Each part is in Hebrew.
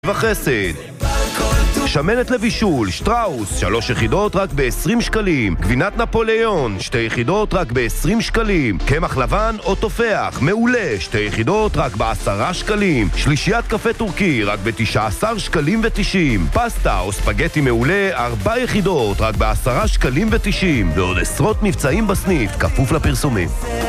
וחסד. שמנת לבישול, שטראוס, 3 יחידות רק ב-20 שקלים. גבינת נפוליאון, 2 יחידות רק ב-20 שקלים. קמח לבן או תופח, מעולה, 2 יחידות רק ב-10 שקלים. שלישיית קפה טורקי רק ב-19 שקלים ו-90. פסטה או ספגטי מעולה, 4 יחידות רק ב-10 שקלים ו-90. ועוד עשרות מבצעים בסניף, כפוף לפרסומים.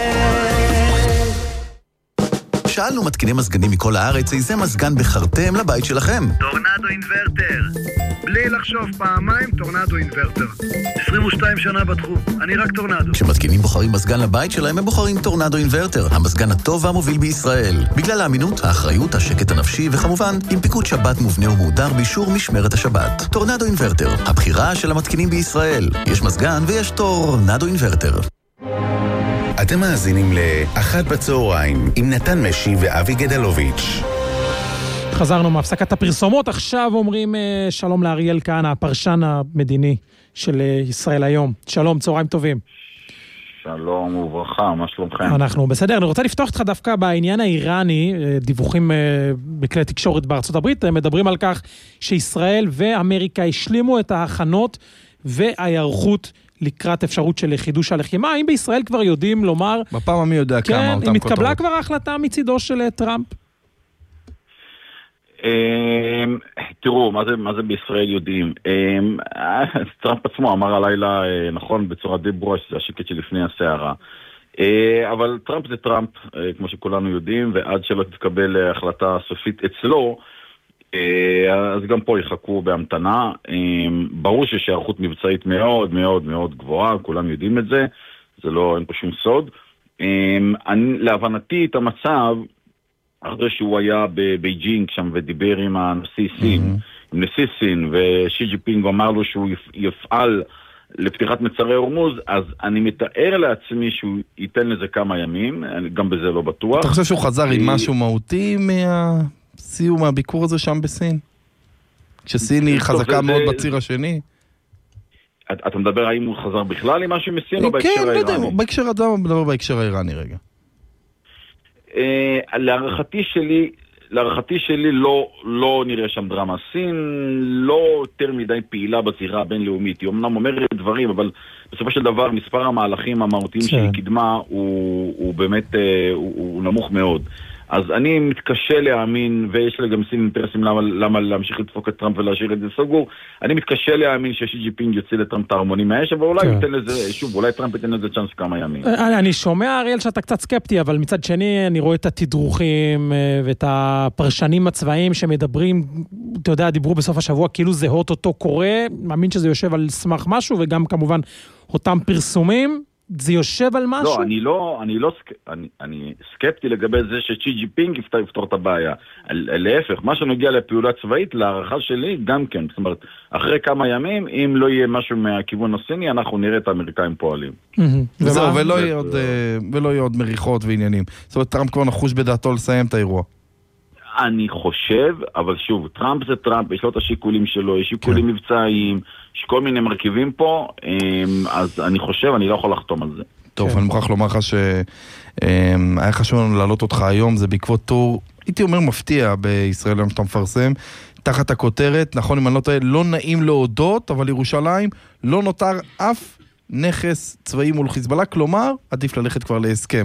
שאלנו מתקיני מזגנים מכל הארץ איזה מזגן בחרתם לבית שלכם. טורנדו אינברטר. בלי לחשוב פעמיים, טורנדו אינברטר. 22 שנה בתחום, אני רק טורנדו. כשמתקינים בוחרים מזגן לבית שלהם, הם בוחרים טורנדו אינברטר, המזגן הטוב והמוביל בישראל. בגלל האמינות, האחריות, השקט הנפשי וכמובן, עם פיקוד שבת מובנה ומהודר באישור משמרת השבת. טורנדו אינברטר, הבחירה של המתקינים בישראל. יש מזגן ויש טורנדו אינברטר. אתם מאזינים לאחת בצהריים עם נתן משי ואבי גדלוביץ'. חזרנו מהפסקת הפרסומות, עכשיו אומרים שלום לאריאל כהנא, הפרשן המדיני של ישראל היום. שלום, צהריים טובים. שלום וברכה, מה שלומכם? אנחנו בסדר, אני רוצה לפתוח אותך דווקא בעניין האיראני, דיווחים בכלי תקשורת בארצות הברית, מדברים על כך שישראל ואמריקה השלימו את ההכנות וההיערכות לקראת אפשרות של חידוש הלחימה. האם בישראל כבר יודעים לומר... בפעם המי יודע כמה אותם כותרות. כן, אם התקבלה כבר ההחלטה מצידו של טראמפ? תראו, מה זה בישראל יודעים? טראמפ עצמו אמר הלילה, נכון, בצורה די ברורה, שזה השקט שלפני הסערה. אבל טראמפ זה טראמפ, כמו שכולנו יודעים, ועד שלא תתקבל החלטה סופית אצלו, אז גם פה יחכו בהמתנה. ברור שיש הערכות מבצעית מאוד מאוד מאוד גבוהה, כולם יודעים את זה, זה לא, אין פה שום סוד. להבנתי את המצב, אחרי שהוא היה בבייג'ינג שם ודיבר עם הנשיא סין, עם נשיא סין, ושי ג'ינפינג אמר לו שהוא יפעל לפתיחת מצרי הורמוז, אז אני מתאר לעצמי שהוא ייתן לזה כמה ימים, גם בזה לא בטוח. אתה חושב שהוא חזר עם משהו מהותי סיום הביקור הזה שם בסין? כשסין היא חזקה מאוד בציר השני? אתה מדבר האם הוא חזר בכלל עם משהו מסין או בהקשר האיראני? כן, בהקשר אדם, מדבר בהקשר האיראני רגע. להערכתי שלי לא נראה שם דרמה. סין לא יותר מדי פעילה בזירה הבינלאומית. היא אמנם אומרת דברים, אבל בסופו של דבר מספר המהלכים המהותיים שהיא קדמה הוא באמת הוא נמוך מאוד. אז אני מתקשה להאמין, ויש לה גם סין אינטרסים למה להמשיך לדפוק את טראמפ ולהשאיר את זה סגור, אני מתקשה להאמין ששי ג'ינפינג יוצא לטראמפ את ההרמונים מהאש, אבל אולי ייתן לזה, שוב, אולי טראמפ ייתן לזה צ'אנס כמה ימים. אני שומע, אריאל, שאתה קצת סקפטי, אבל מצד שני אני רואה את התדרוכים ואת הפרשנים הצבאיים שמדברים, אתה יודע, דיברו בסוף השבוע, כאילו זה אותו קורה, מאמין שזה יושב על סמך משהו, וגם כמובן אותם פרסומים, זה יושב על משהו? אני סקפטי לגבי זה ששי ג'ינפינג יפתור את הבעיה. להפך, מה שנוגע לפעולה צבאית, להערכה שלי, גם כן. זאת אומרת, אחרי כמה ימים, אם לא יהיה משהו מהכיוון הסיני, אנחנו נראה את האמריקאים פועלים. וזהו, ולא יהיה עוד מריחות ועניינים. זאת אומרת, טראמפ כבר נחוש בדעתו לסיים את האירוע. אני חושב, אבל שוב, טראמפ זה טראמפ, יש לו את השיקולים שלו, יש שיקולים מבצעיים, יש כל מיני מרכיבים פה, אז אני חושב, אני לא יכול לחתום על זה. טוב, אני מוכרח לומר לך שהיה חשוב לנו להעלות אותך היום, זה בעקבות טור, הייתי אומר מפתיע בישראל היום שאתה מפרסם, תחת הכותרת, נכון אם אני לא טועה, לא נעים להודות, אבל ירושלים לא נותר אף נכס צבאי מול חיזבאללה, כלומר, עדיף ללכת כבר להסכם.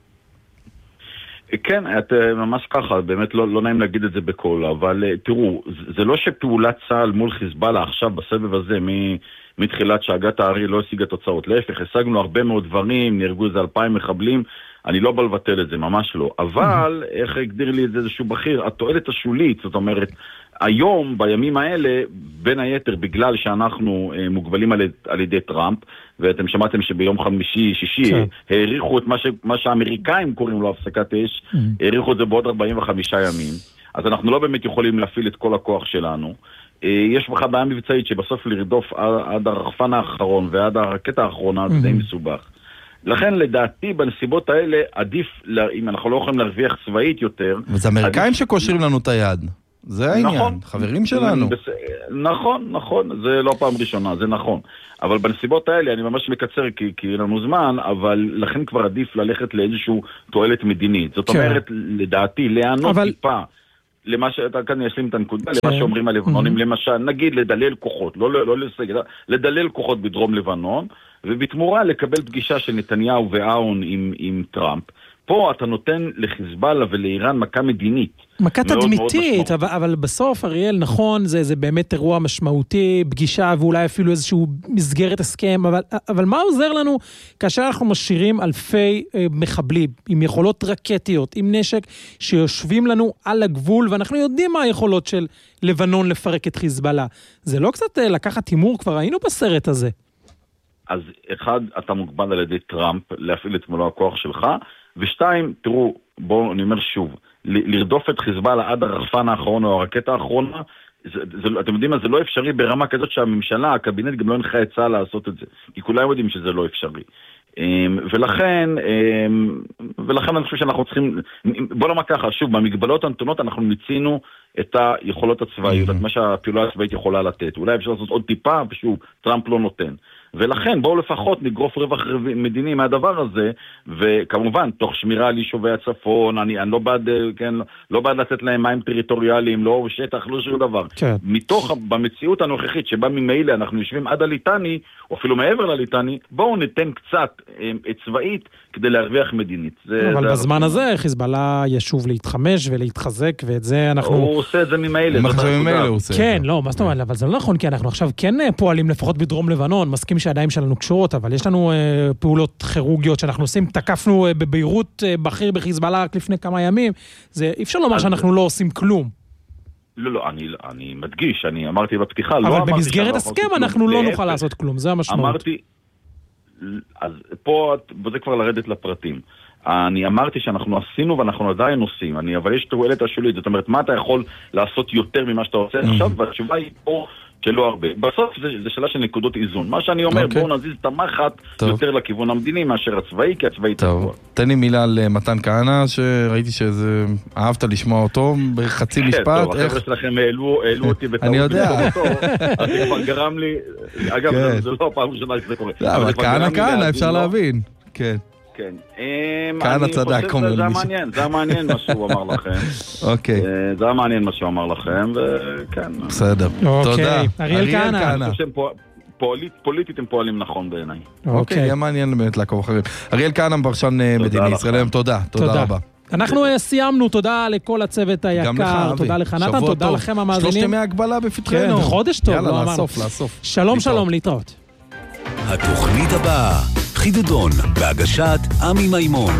כן, ממש ככה, באמת לא נעים להגיד את זה בכל, אבל תראו, זה לא שפעולת צה"ל מול חיזבאללה עכשיו בסבב הזה, מתחילת שהגת הארי לא השיגה תוצאות, להפך, השגנו הרבה מאוד דברים, נהרגו איזה 2,000 מחבלים, אני לא בא לבטל את זה, ממש לא, אבל איך הגדיר לי את זה איזשהו בכיר, התועלת השולית, זאת אומרת, היום, בימים האלה, בין היתר, בגלל שאנחנו מוגבלים על ידי טראמפ, ואתם שמעתם שביום חמישי, שישי, העריכו את מה שהאמריקאים קוראים לו הפסקת אש, העריכו את זה בעוד 45 ימים, אז אנחנו לא באמת יכולים להפעיל את כל הכוח שלנו. יש בכלל בעיה מבצעית שבסוף לרדוף עד הרחפן האחרון ועד הרקטה האחרונה, זה די מסובך. לכן לדעתי בנסיבות האלה עדיף, אם אנחנו לא יכולים להרוויח צבאית יותר... וזה אמריקאים שקושרים לנו את היד. זה העניין, נכון, חברים שלנו. נכון, זה לא פעם ראשונה, זה נכון. אבל בנסיבות האלה, אני ממש מקצר כי אין לנו זמן, אבל לכן כבר עדיף ללכת לאיזשהו תועלת מדינית. זאת אומרת, לדעתי, להיענות טיפה למה שאתה כאן ישלים את הנקודה, למה שאומרים הלבנונים, למשל, נגיד לדלל כוחות, לא לסגל, לדלל כוחות בדרום לבנון, ובתמורה לקבל פגישה של נתניהו ואהון עם טראמפ. פה אתה נותן לחיזבאללה ולאיראן מכה מדינית. מכה תדמיתית, אבל בסוף, אריאל, נכון, זה באמת אירוע משמעותי, פגישה ואולי אפילו איזשהו מסגרת הסכם, אבל מה עוזר לנו כאשר אנחנו משאירים אלפי מחבלים, עם יכולות רקטיות, עם נשק שיושבים לנו על הגבול, ואנחנו יודעים מה היכולות של לבנון לפרק את חיזבאללה. זה לא קצת לקחת הימור, כבר היינו בסרט הזה. אז אחד, אתה מוגבל על ידי טראמפ להפעיל את מלוא הכוח שלך, ושתיים, תראו, בואו אני אומר שוב, לרדוף את חיזבאללה עד הרחפן האחרון או הרקטה האחרונה, אתם יודעים מה, זה לא אפשרי ברמה כזאת שהממשלה, הקבינט גם לא הנחה את צה"ל לעשות את זה, כי כולם יודעים שזה לא אפשרי. ולכן אני חושב שאנחנו צריכים, בוא נאמר ככה, שוב, במגבלות הנתונות אנחנו מיצינו את היכולות הצבאיות, את מה שהפעולה הצבאית יכולה לתת. אולי אפשר לעשות עוד טיפה, ושוב, טראמפ לא נותן. ולכן בואו לפחות נגרוף רווח מדיני מהדבר הזה, וכמובן, תוך שמירה על יישובי הצפון, אני לא בעד, כן, לא בעד לתת להם מים טריטוריאליים, לא שטח, לא שום דבר. כן. מתוך, במציאות הנוכחית, שבה ממילא אנחנו יושבים עד הליטני, או אפילו מעבר לליטני, בואו ניתן קצת צבאית כדי להרוויח מדינית. אבל בזמן הזה, חיזבאללה ישוב להתחמש ולהתחזק, ואת זה אנחנו... הוא עושה את זה ממילא. כן, לא, מה זאת אומרת, אבל זה לא נכון, כי אנחנו עכשיו כן פועלים לפחות בדרום לבנון, מסכים שהידיים שלנו קשורות, אבל יש לנו פעולות כירורגיות שאנחנו עושים, תקפנו בביירות בכיר בחיזבאללה רק לפני כמה ימים, אי אפשר לומר שאנחנו לא עושים כלום. לא, אני מדגיש, אני אמרתי בפתיחה, אבל במסגרת הסכם אנחנו לא נוכל לעשות כלום, זה המשמעות. אמרתי, אז פה זה כבר לרדת לפרטים. אני אמרתי שאנחנו עשינו ואנחנו עדיין עושים, אבל יש תועלת השולית, זאת אומרת, מה אתה יכול לעשות יותר ממה שאתה עושה עכשיו, והתשובה היא פה שלא הרבה. בסוף זה שאלה של נקודות איזון. מה שאני אומר, בואו נזיז את המחט יותר לכיוון המדיני מאשר הצבאי, כי הצבאי תקוע. תן לי מילה על מתן כהנא, שראיתי שזה... אהבת לשמוע אותו בחצי משפט. טוב, החבר'ה שלכם העלו אותי בטעות. אני יודע. אז זה כבר גרם לי... אגב, זה לא הפעם ראשונה שזה קורה. אבל כהנא אפשר להבין. כן. כן. כהנא צדק, אומר לי. זה המעניין מה שהוא אמר לכם. אוקיי. זה המעניין מה שהוא אמר לכם, וכן. בסדר. תודה. אריאל כהנא. אני חושב פוליטית הם פועלים נכון בעיניי. אוקיי, יהיה מעניין באמת לעקוב אחרים. אריאל כהנא, פרשן מדיני ישראל, תודה רבה. אנחנו סיימנו, תודה לכל הצוות היקר, תודה לך נתן, תודה לכם המאזינים. 3 ימי הגבלה בפתחנו. חודש טוב, לא אמרנו. יאללה, לאסוף. שלום, להתראות. התוכנית הבאה, חידודון, בהגשת עמי מימון.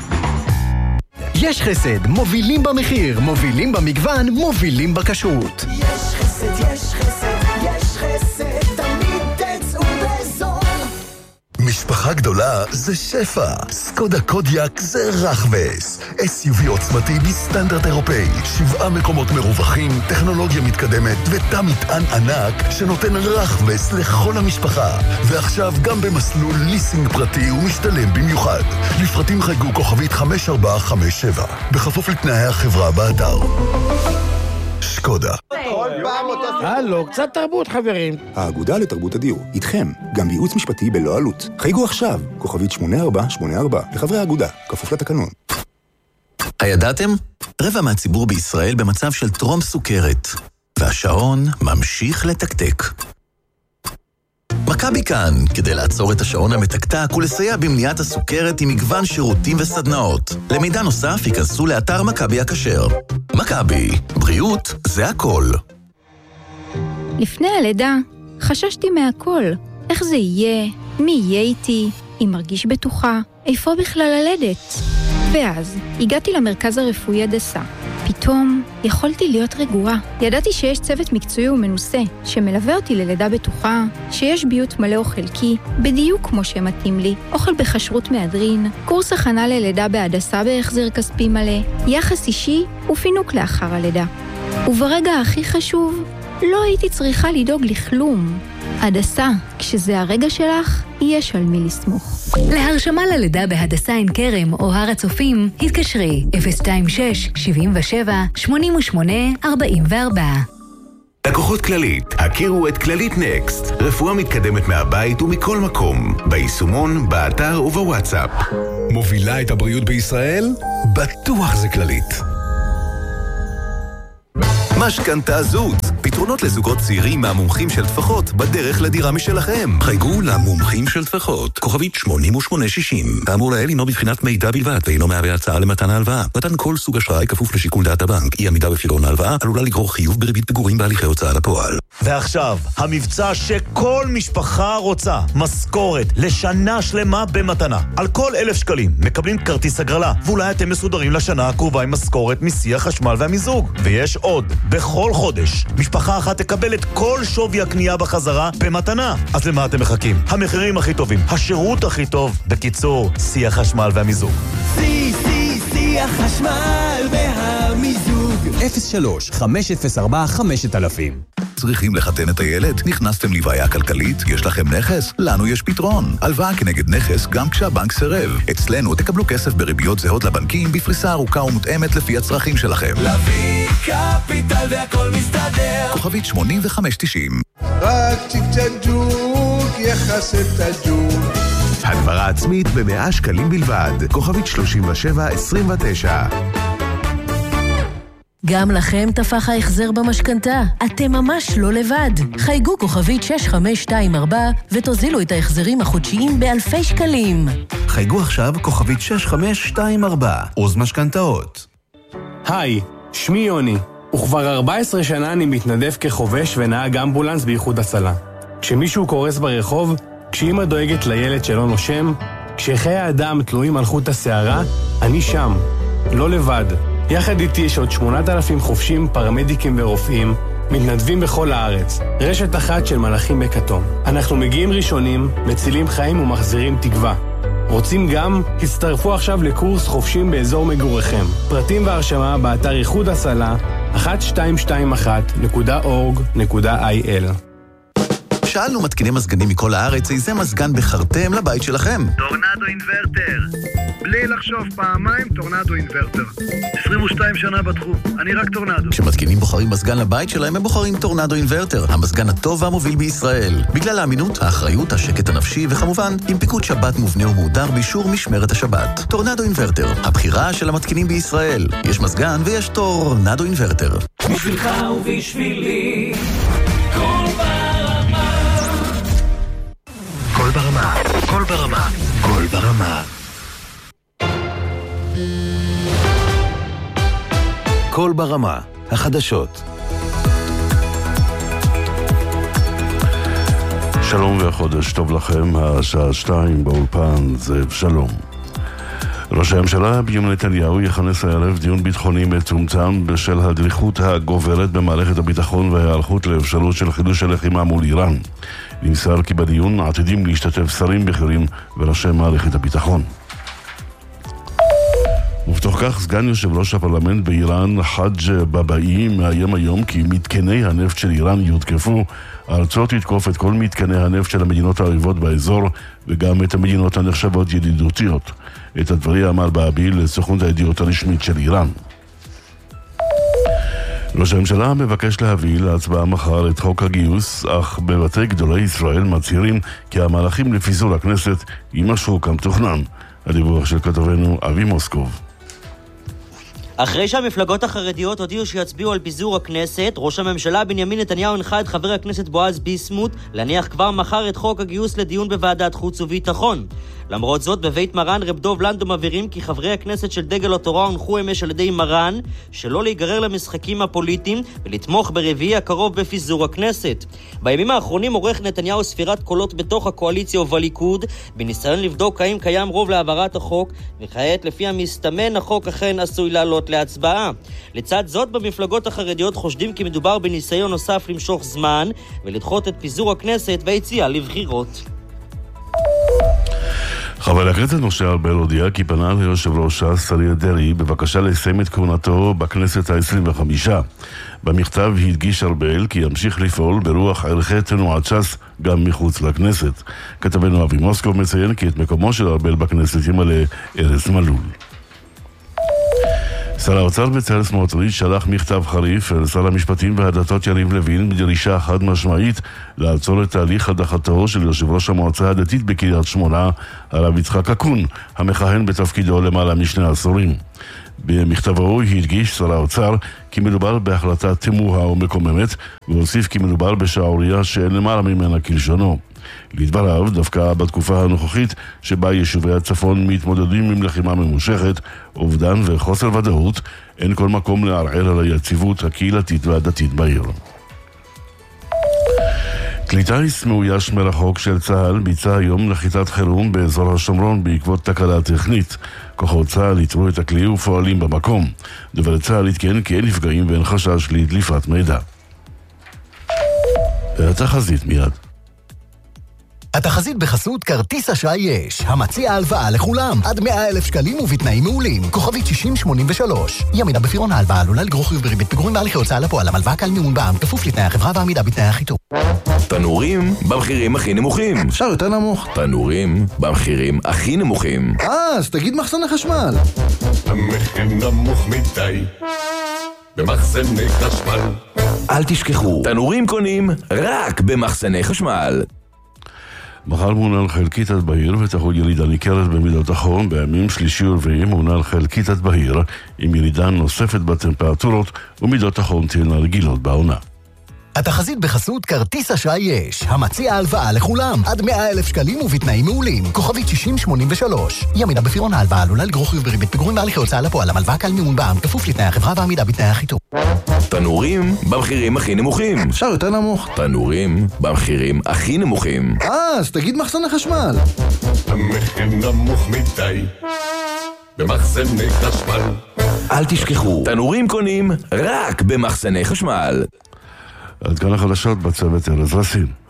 יש חסד, מובילים במחיר, מובילים במגוון, מובילים בכשרות. יש חסד, תמיד תצאו בזול. משפחה גדולה זה שפע. סקודה קודיאק זה רחבס. SUV עוצמתי בסטנדרט אירופאי. 7 מקומות מרווחים, טכנולוגיה מתקדמת ותא מטען ענק שנותן רחבס לכל המשפחה. ועכשיו גם במסלול ליסינג פרטי ומשתלם במיוחד. לפרטים חייגו כוכבית 5457. בכפוף לתנאי החברה באתר. שקודה. הלו, קצת תרבות חברים. האגודה לתרבות הדיור, איתכם, גם בייעוץ משפטי בלא עלות. חייגו עכשיו, כוכבית 8484, לחברי האגודה, כפוף לתקנון. הידעתם? רבע מהציבור בישראל במצב של טרום סוכרת, והשעון ממשיך לתקתק. מכבי כאן, כדי לעצור את השעון המתקתק ולסייע במניעת הסוכרת עם מגוון שירותים וסדנאות. למידע נוסף ייכנסו לאתר מכבי הכשר. מכבי, בריאות זה הכל. לפני הלידה חששתי מהכל. איך זה יהיה? מי יהיה איתי? אם מרגיש בטוחה? איפה בכלל ללדת? ואז הגעתי למרכז הרפואי הדסה. פתאום יכולתי להיות רגועה. ידעתי שיש צוות מקצועי ומנוסה שמלווה אותי ללידה בטוחה, שיש ביות מלא או חלקי, בדיוק כמו שמתאים לי, אוכל בכשרות מהדרין, קורס הכנה ללידה בהדסה בהחזר כספי מלא, יחס אישי ופינוק לאחר הלידה. וברגע הכי חשוב, לא הייתי צריכה לדאוג לכלום. הדסה, כשזה הרגע שלך, יש על מי לסמוך. להרשמה ללידה בהדסה עין כרם או הר הצופים, התקשרי 026-77-88-44. לקוחות כללית, הכירו את כללית נקסט, רפואה מתקדמת מהבית ומכל מקום, ביישומון, באתר ובוואטסאפ. מובילה את הבריאות בישראל? בטוח זה כללית. משכנתה זוז, פתרונות לזוגות צעירים מהמומחים של טפחות בדרך לדירה משלכם. חייגו למומחים של טפחות, כוכבית 8860. כאמור לעיל אינו בבחינת מידע בלבד ואינו מהווה הצעה למתן ההלוואה. מתן כל סוג אשראי כפוף לשיקול דעת הבנק. אי עמידה בפירעון ההלוואה עלולה לגרור חיוב בריבית פיגורים בהליכי הוצאה לפועל. ועכשיו, המבצע שכל משפחה רוצה, משכורת לשנה שלמה במתנה. על כל 1,000 שקלים מקבלים כרטיס הגרלה, ואולי אתם מסודרים לשנה הקרובה עם משכורת מסי החשמל והמיזוג. ויש עוד, בכל חודש, משפחה אחת תקבל את כל שווי הקנייה בחזרה במתנה. אז למה אתם מחכים? המחירים הכי טובים, השירות הכי טוב, בקיצור, סי החשמל והמיזוג. סי החשמל והמיזוג 03-504-5000. צריכים לחתן את הילד? נכנסתם לבעיה כלכלית? יש לכם נכס? לנו יש פתרון. הלוואה כנגד נכס גם כשהבנק סירב. אצלנו תקבלו כסף בריביות זהות לבנקים בפריסה ארוכה ומותאמת לפי הצרכים שלכם. להביא קפיטל והכל מסתדר. כוכבית 8590. רק צ'יק-צ'ק-ג'וק יחסת הג'וק. הדברה עצמית ב100 שקלים בלבד. כוכבית 3729. גם לכם תפח ההחזר במשכנתה. אתם ממש לא לבד. חייגו כוכבית 6524 ותוזילו את ההחזרים החודשיים באלפי שקלים. חייגו עכשיו כוכבית 6524. עוז משכנתאות. היי, שמי יוני, וכבר 14 שנה אני מתנדב כחובש ונהג אמבולנס באיחוד הצלה. כשמישהו קורס ברחוב, כשאמא דואגת לילד שלא נושם, כשחיי האדם תלויים על חוט השערה, אני שם, לא לבד. יחד איתי יש עוד 8,000 חובשים, פרמדיקים ורופאים, מתנדבים בכל הארץ. רשת אחת של מלאכים בכתום. אנחנו מגיעים ראשונים, מצילים חיים ומחזירים תקווה. רוצים גם? הצטרפו עכשיו לקורס חובשים באזור מגוריכם. פרטים והרשמה באתר איחוד הצלה 1221.org.il. שאלנו מתקיני מזגנים מכל הארץ איזה מזגן בחרתם לבית שלכם. טורנדו אינברטר. בלי לחשוב פעמיים, טורנדו אינברטר. 22 שנה בתחום, אני רק טורנדו. כשמתקינים בוחרים מזגן לבית שלהם, הם בוחרים טורנדו אינברטר, המזגן הטוב והמוביל בישראל. בגלל האמינות, האחריות, השקט הנפשי, וכמובן, עם פיקוד שבת מובנה ומהודר באישור משמרת השבת. טורנדו אינברטר, הבחירה של המתקינים בישראל. יש מזגן ויש טורנדו אינברטר. בשבילך ובשבילי, כל ברמה. כל ברמה, כל ברמה, כל ברמה. כל ברמה, החדשות. שלום והחודש טוב לכם, השעה 2 באולפן, זאב שלום. ראש הממשלה בנימין נתניהו יכנס הערב דיון ביטחוני מצומצם בשל הדריכות הגוברת במערכת הביטחון וההיערכות לאפשרות של חידוש הלחימה מול איראן. נמסר כי בדיון עתידים להשתתף שרים בכירים וראשי מערכת הביטחון. ובתוך כך סגן יושב ראש הפרלמנט באיראן חאג' בבאי מאיים היום כי מתקני הנפט של איראן יודקפו. הארצות תתקוף את כל מתקני הנפט של המדינות האויבות באזור וגם את המדינות הנחשבות ידידותיות. את הדברים אמר באבי לסוכנות הידיעות הרשמית של איראן. ראש הממשלה מבקש להביא להצבעה מחר את חוק הגיוס, אך בבתי גדולי ישראל מצהירים כי המהלכים לפיזור הכנסת יימשכו כמתוכנן. הדיווח של כתבנו אבי מוסקוב. אחרי שהמפלגות החרדיות הודיעו שיצביעו על פיזור הכנסת, ראש הממשלה בנימין נתניהו הנחה את חבר הכנסת בועז ביסמוט להניח כבר מחר את חוק הגיוס לדיון בוועדת חוץ וביטחון. למרות זאת, בבית מרן רב דוב לנדו מבהירים כי חברי הכנסת של דגל התורה הונחו אמש על ידי מרן שלא להיגרר למשחקים הפוליטיים ולתמוך ברביעי הקרוב בפיזור הכנסת. בימים האחרונים עורך נתניהו ספירת קולות בתוך הקואליציה ובליכוד בניסיון לבדוק האם קיים רוב להעברת החוק, וכעת לפי המסתמן החוק אכן עשוי לעלות להצבעה. לצד זאת, במפלגות החרדיות חושדים כי מדובר בניסיון נוסף למשוך זמן ולדחות את פיזור הכנסת והיציאה לבחירות. חבר הכנסת משה ארבל הודיע כי פנה ליושב ראש ש"ס אריה דרעי בבקשה לסיים את כהונתו בכנסת ה-25. במכתב הדגיש ארבל כי ימשיך לפעול ברוח ערכי תנועת ש"ס גם מחוץ לכנסת. כתבנו אבי מוסקוב מציין כי את מקומו של ארבל בכנסת ימלא ארז מלול. שר האוצר בצלאל סמוטריץ' שלח מכתב חריף אל שר המשפטים והדתות יריב לוין בדרישה חד משמעית לעצור את תהליך הדחתו של יושב ראש המועצה הדתית בקריית שמונה, הרב יצחק אקון, המכהן בתפקידו למעלה משני עשורים. במכתבו הדגיש שר האוצר כי מדובר בהחלטה תמוהה ומקוממת, והוסיף כי מדובר בשערוריה שאין למעלה ממנה כלשונו. לדבריו, דווקא בתקופה הנוכחית שבה יישובי הצפון מתמודדים עם לחימה ממושכת, אובדן וחוסר ודאות, אין כל מקום לערער על היציבות הקהילתית והדתית בעיר. כלי טיס מאויש מרחוק של צה"ל ביצע היום נחיתת חירום באזור השומרון בעקבות תקלה טכנית. כוחות צה"ל יתרו את הכלי ופועלים במקום. דובר צה"ל התקן כי אין נפגעים ואין חשש לדליפת מידע. התחזית מיד. התחזית בחסות כרטיס אשראי יש, המציע הלוואה לכולם, עד 100,000 שקלים ובתנאים מעולים, כוכבית 6083. ימינה בפירעון ההלוואה עלולה לגרור חיוב בריבית פיגורים בהליכי הוצאה לפועל, המלוואה קל מימון בע"מ, כפוף לתנאי החברה והעמידה בתנאי החיתום. תנורים במחירים הכי נמוכים. אפשר יותר נמוך. תנורים במחירים הכי נמוכים. אז תגיד מחסני חשמל. המחיר נמוך מדי במחסני חשמל. אל תשכחו, תנורים קונים רק במחסני חשמל. מחר מונן חלקית עד בהיר ותחול ירידה ניכרת במידות החום. בימים שלישי ורביעי מונן חלקית עד בהיר עם ירידה נוספת בטמפרטורות ומידות החום תהיינה רגילות בעונה. התחזית בחסות כרטיס אשראי יש, המציע הלוואה לכולם, עד 100,000 שקלים ובתנאים מעולים, כוכבית 6083. ימינה בפירעון ההלוואה עלולה לגרור חיוב בריבית פיגורים בהליכי הוצאה לפועל, המלוואה קל מימון בע"מ, כפוף לתנאי החברה והעמידה בתנאי החיתום. תנורים במחירים הכי נמוכים. אפשר יותר נמוך. תנורים במחירים הכי נמוכים. אז תגיד מחסני חשמל. המחיר נמוך מדי במחסני חשמל. אל תשכחו, תנורים קונים רק במחסני חשמל. עד כאן החדשות בצוות ארז רסין.